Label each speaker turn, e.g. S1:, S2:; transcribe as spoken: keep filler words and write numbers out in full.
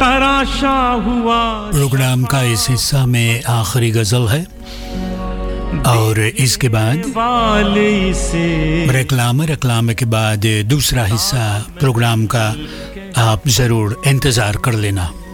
S1: तराशा हुआ।
S2: प्रोग्राम का इस हिस्सा में आखिरी गजल है और इसके बाद रेक्लाम रेक्लाम के बाद दूसरा हिस्सा प्रोग्राम का आप जरूर इंतजार कर लेना।